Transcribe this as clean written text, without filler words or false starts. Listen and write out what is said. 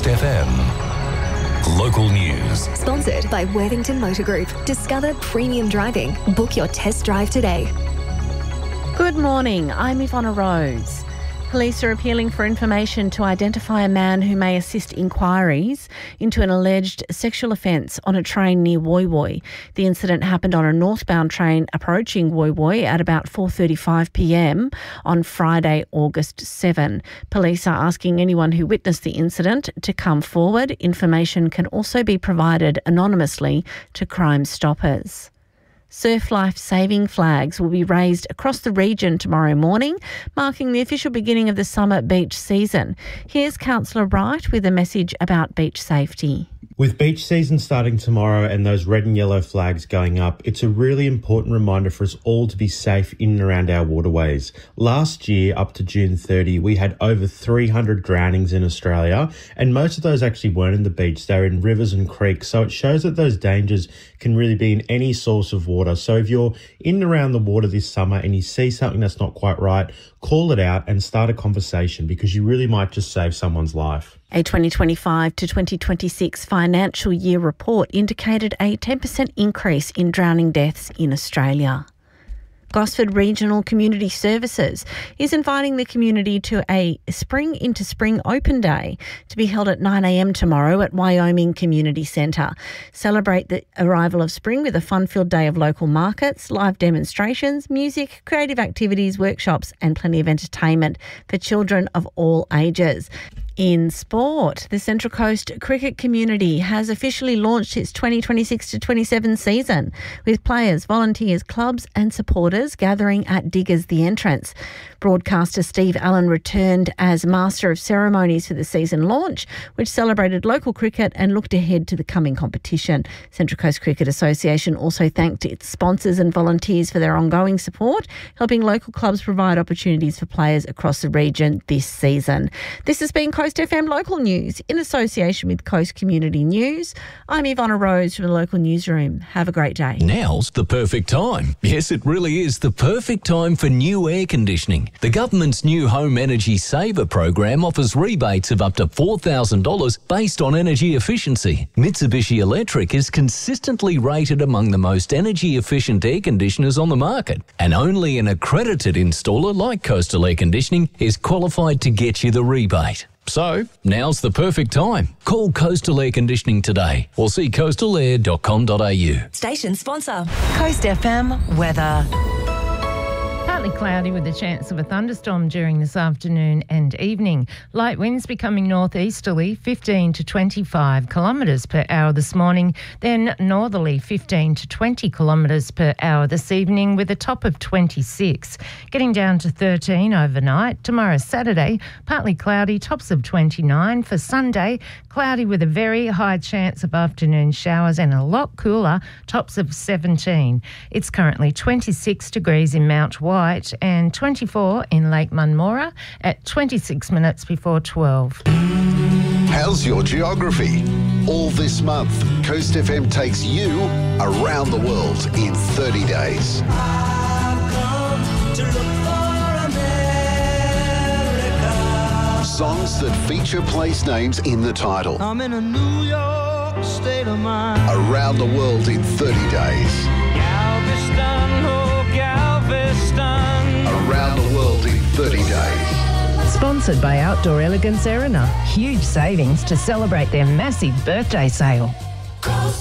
Coast FM. Local news. Sponsored by Worthington Motor Group. Discover premium driving. Book your test drive today. Good morning, I'm Ivonna Rose. Police are appealing for information to identify a man who may assist inquiries into an alleged sexual offence on a train near Woy Woy. The incident happened on a northbound train approaching Woy Woy at about 4:35pm on Friday, August 7. Police are asking anyone who witnessed the incident to come forward. Information can also be provided anonymously to Crime Stoppers. Surf life saving flags will be raised across the region tomorrow morning, marking the official beginning of the summer beach season. Here's Councillor Wright with a message about beach safety. With beach season starting tomorrow and those red and yellow flags going up, it's a really important reminder for us all to be safe in and around our waterways. Last year, up to June 30, we had over 300 drownings in Australia, and most of those actually weren't in the beach, they were in rivers and creeks. So it shows that those dangers can really be in any source of water. So if you're in and around the water this summer and you see something that's not quite right, call it out and start a conversation, because you really might just save someone's life. A 2025 to 2026 financial year report indicated a 10% increase in drowning deaths in Australia. Gosford Regional Community Services is inviting the community to a Spring into Spring Open Day to be held at 9am tomorrow at Wyoming Community Centre. Celebrate the arrival of spring with a fun-filled day of local markets, live demonstrations, music, creative activities, workshops and plenty of entertainment for children of all ages. In sport, the Central Coast cricket community has officially launched its 2026 to 27 season, with players, volunteers, clubs and supporters gathering at Diggers the Entrance. Broadcaster Steve Allen returned as Master of Ceremonies for the season launch, which celebrated local cricket and looked ahead to the coming competition. Central Coast Cricket Association also thanked its sponsors and volunteers for their ongoing support, helping local clubs provide opportunities for players across the region this season. This has been Coast FM Local News in association with Coast Community News. I'm Ivonna Rose from the local newsroom. Have a great day. Now's the perfect time. Yes, it really is the perfect time for new air conditioning. The government's new Home Energy Saver program offers rebates of up to $4,000 based on energy efficiency. Mitsubishi Electric is consistently rated among the most energy efficient air conditioners on the market, and only an accredited installer like Coastal Air Conditioning is qualified to get you the rebate. So, now's the perfect time. Call Coastal Air Conditioning today or see coastalair.com.au. Station sponsor. Coast FM weather. Partly cloudy with a chance of a thunderstorm during this afternoon and evening. Light winds becoming northeasterly, 15 to 25 kilometres per hour this morning, then northerly 15 to 20 kilometres per hour this evening with a top of 26. Getting down to 13 overnight. Tomorrow Saturday, partly cloudy, tops of 29. For Sunday, cloudy with a very high chance of afternoon showers and a lot cooler, tops of 17. It's currently 26 degrees in Mount White and 24 in Lake Munmora at 26 minutes before 12. How's your geography? All this month, Coast FM takes you around the world in 30 days. Songs that feature place names in the title. I'm in a New York state of mind. Around the world in 30 days. Galveston, oh Galveston. Around the world in 30 days. Sponsored by Outdoor Elegance Erina. Huge savings to celebrate their massive birthday sale.